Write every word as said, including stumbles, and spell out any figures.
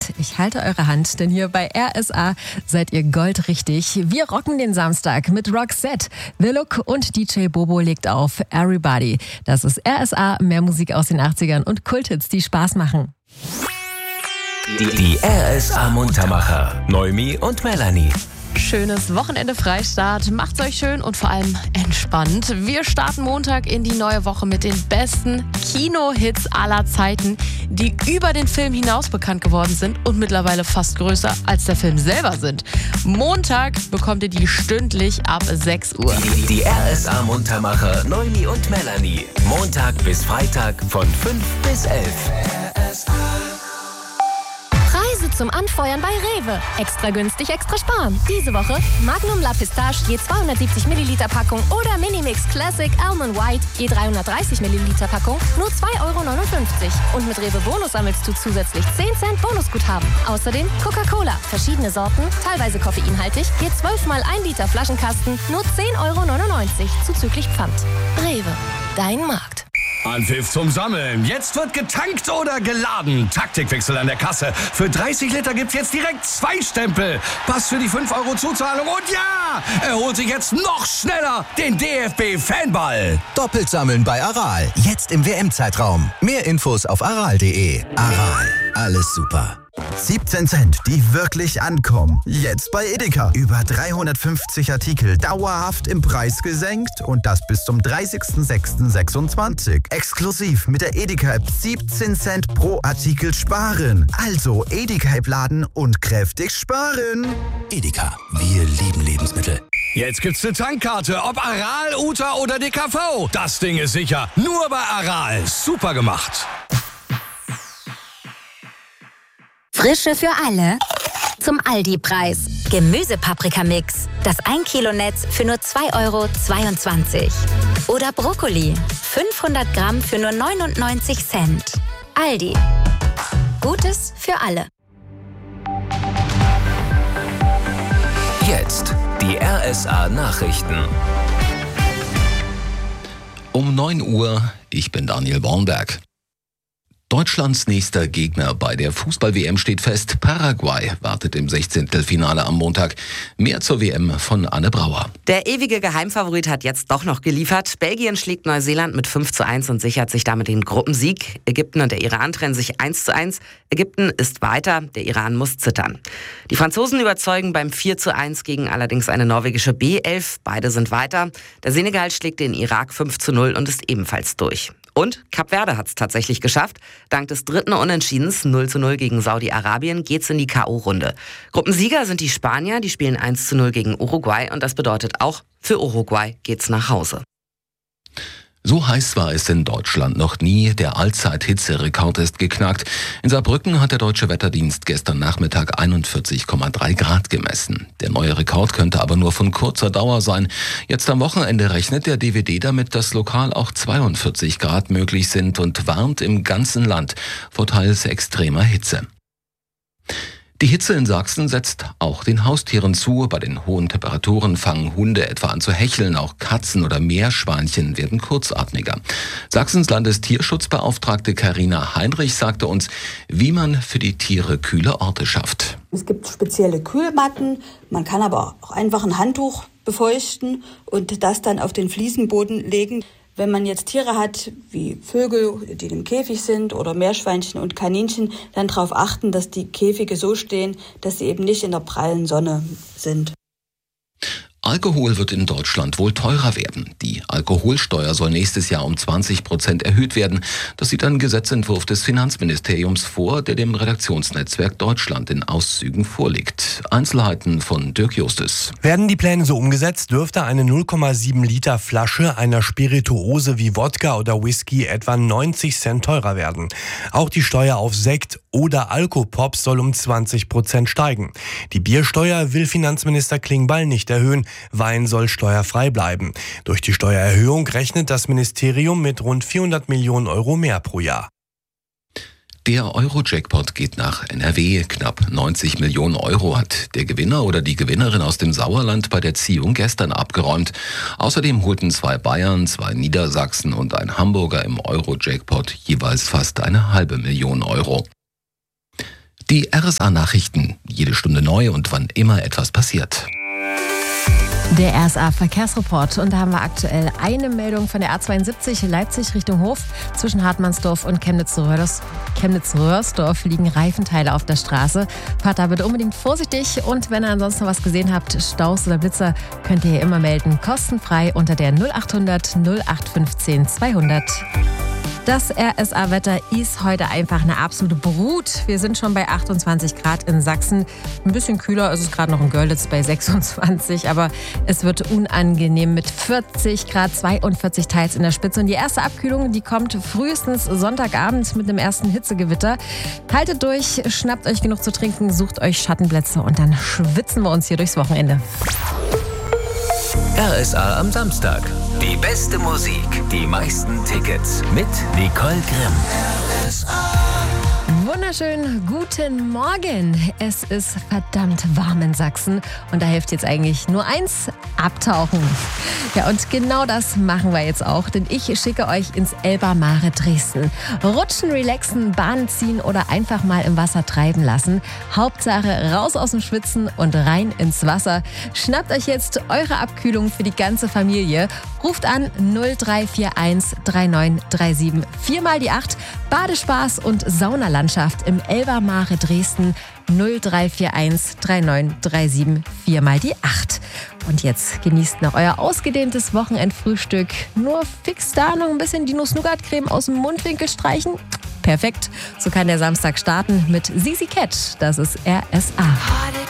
Ich halte eure Hand, denn hier bei R S A seid ihr goldrichtig. Wir rocken den Samstag mit Roxette. The Look und D J Bobo legt auf Everybody. Das ist R S A, mehr Musik aus den achtzigern und Kulthits, die Spaß machen. Die, die R S A Muntermacher, Noemi und Melanie. Schönes Wochenende Freistart. Macht's euch schön und vor allem entspannt. Wir starten Montag in die neue Woche mit den besten Kino-Hits aller Zeiten, die über den Film hinaus bekannt geworden sind und mittlerweile fast größer als der Film selber sind. Montag bekommt ihr die stündlich ab sechs Uhr. Die, die R S A Muntermacher, Noemi und Melanie. Montag bis Freitag von fünf bis elf. R S A. Preise zum Anfeuern bei Rewe. Extra günstig, extra sparen. Diese Woche Magnum La Pistache je zweihundertsiebzig Milliliter Packung oder Minimix Classic Almond White je dreihundertdreißig Milliliter Packung nur zwei Euro neunundfünfzig. Und mit Rewe Bonus sammelst du zusätzlich zehn Cent Bonusguthaben. Außerdem Coca-Cola, verschiedene Sorten, teilweise koffeinhaltig, je zwölf mal ein Liter Flaschenkasten, nur zehn Euro neunundneunzig zuzüglich Pfand. Rewe, dein Markt. Anpfiff zum Sammeln. Jetzt wird getankt oder geladen. Taktikwechsel an der Kasse. Für dreißig Liter gibt's jetzt direkt zwei Stempel. Pass für die fünf Euro Zuzahlung. Und ja, er holt sich jetzt noch schneller den D F B-Fanball. Doppelt sammeln bei Aral. Jetzt im W M-Zeitraum. Mehr Infos auf aral punkt de. Aral. Alles super. siebzehn Cent, die wirklich ankommen. Jetzt bei Edeka. Über dreihundertfünfzig Artikel dauerhaft im Preis gesenkt und das bis zum dreißigsten sechsten sechsundzwanzig. Exklusiv mit der Edeka-App siebzehn Cent pro Artikel sparen. Also Edeka-App laden und kräftig sparen. Edeka, wir lieben Lebensmittel. Jetzt gibt's eine Tankkarte, ob Aral, Uta oder D K V. Das Ding ist sicher. Nur bei Aral. Super gemacht. Frische für alle zum Aldi-Preis. Gemüsepaprikamix. Das ein Kilo Netz für nur zwei Euro zweiundzwanzig. Oder Brokkoli. fünfhundert Gramm für nur neunundneunzig Cent. Aldi. Gutes für alle. Jetzt die R S A Nachrichten. Um neun Uhr, ich bin Daniel Bornberg. Deutschlands nächster Gegner bei der Fußball-W M steht fest. Paraguay wartet im Sechzehntelfinale am Montag. Mehr zur W M von Anne Brauer. Der ewige Geheimfavorit hat jetzt doch noch geliefert. Belgien schlägt Neuseeland mit fünf zu eins und sichert sich damit den Gruppensieg. Ägypten und der Iran trennen sich eins zu eins. Ägypten ist weiter, der Iran muss zittern. Die Franzosen überzeugen beim vier zu eins gegen allerdings eine norwegische B elf. Beide sind weiter. Der Senegal schlägt den Irak fünf zu null und ist ebenfalls durch. Und Kap Verde hat es tatsächlich geschafft. Dank des dritten Unentschiedens null zu null gegen Saudi-Arabien geht's in die K O-Runde. Gruppensieger sind die Spanier, die spielen eins zu null gegen Uruguay und das bedeutet auch, für Uruguay geht's nach Hause. So heiß war es in Deutschland noch nie. Der Allzeit-Hitzerekord ist geknackt. In Saarbrücken hat der Deutsche Wetterdienst gestern Nachmittag einundvierzig Komma drei Grad gemessen. Der neue Rekord könnte aber nur von kurzer Dauer sein. Jetzt am Wochenende rechnet der D W D damit, dass lokal auch zweiundvierzig Grad möglich sind und warnt im ganzen Land vor teils extremer Hitze. Die Hitze in Sachsen setzt auch den Haustieren zu. Bei den hohen Temperaturen fangen Hunde etwa an zu hecheln. Auch Katzen oder Meerschweinchen werden kurzatmiger. Sachsens Landestierschutzbeauftragte Carina Heinrich sagte uns, wie man für die Tiere kühle Orte schafft. Es gibt spezielle Kühlmatten. Man kann aber auch einfach ein Handtuch befeuchten und das dann auf den Fliesenboden legen. Wenn man jetzt Tiere hat, wie Vögel, die im Käfig sind, oder Meerschweinchen und Kaninchen, dann darauf achten, dass die Käfige so stehen, dass sie eben nicht in der prallen Sonne sind. Alkohol wird in Deutschland wohl teurer werden. Die Alkoholsteuer soll nächstes Jahr um zwanzig Prozent erhöht werden. Das sieht ein Gesetzentwurf des Finanzministeriums vor, der dem Redaktionsnetzwerk Deutschland in Auszügen vorliegt. Einzelheiten von Dirk Justus. Werden die Pläne so umgesetzt, dürfte eine null Komma sieben Liter Flasche einer Spirituose wie Wodka oder Whisky etwa neunzig Cent teurer werden. Auch die Steuer auf Sekt oder Alkopops soll um zwanzig Prozent steigen. Die Biersteuer will Finanzminister Klingbeil nicht erhöhen. Wein soll steuerfrei bleiben. Durch die Steuererhöhung rechnet das Ministerium mit rund vierhundert Millionen Euro mehr pro Jahr. Der Euro-Jackpot geht nach N R W. Knapp neunzig Millionen Euro hat der Gewinner oder die Gewinnerin aus dem Sauerland bei der Ziehung gestern abgeräumt. Außerdem holten zwei Bayern, zwei Niedersachsen und ein Hamburger im Euro-Jackpot jeweils fast eine halbe Million Euro. Die R S A-Nachrichten. Jede Stunde neu und wann immer etwas passiert. Der R S A-Verkehrsreport. Und da haben wir aktuell eine Meldung von der A zweiundsiebzig Leipzig Richtung Hof. Zwischen Hartmannsdorf und Chemnitz-Röhrsdorf Chemnitz-Röhrsdorf liegen Reifenteile auf der Straße. Fahrt da bitte unbedingt vorsichtig. Und wenn ihr ansonsten was gesehen habt, Staus oder Blitzer, könnt ihr hier immer melden. Kostenfrei unter der null achthundert null acht fünfzehn zweihundert. Das R S A-Wetter ist heute einfach eine absolute Brut. Wir sind schon bei achtundzwanzig Grad in Sachsen. Ein bisschen kühler ist es gerade noch in Görlitz bei sechsundzwanzig. Aber es wird unangenehm mit vierzig Grad, zweiundvierzig teils in der Spitze. Und die erste Abkühlung, die kommt frühestens Sonntagabend mit dem ersten Hitzegewitter. Haltet durch, schnappt euch genug zu trinken, sucht euch Schattenplätze und dann schwitzen wir uns hier durchs Wochenende. R S A am Samstag. Die beste Musik, die meisten Tickets mit Nicole Grimm. R S A. Wunderschönen guten Morgen. Es ist verdammt warm in Sachsen und da hilft jetzt eigentlich nur eins, abtauchen. Ja, und genau das machen wir jetzt auch, denn ich schicke euch ins Elba-Mare Dresden. Rutschen, relaxen, Bahn ziehen oder einfach mal im Wasser treiben lassen. Hauptsache raus aus dem Schwitzen und rein ins Wasser. Schnappt euch jetzt eure Abkühlung für die ganze Familie. Ruft an null drei vier eins drei neun drei sieben vier mal die acht. Badespaß und Saunalandschaft im Elba-Mare Dresden null drei vier eins drei neun drei sieben vier mal die acht. Und jetzt genießt noch euer ausgedehntes Wochenendfrühstück. Nur fix da noch ein bisschen die Nuss-Nougat-Creme aus dem Mundwinkel streichen. Perfekt, so kann der Samstag starten mit Sisi Catch. Das ist R S A.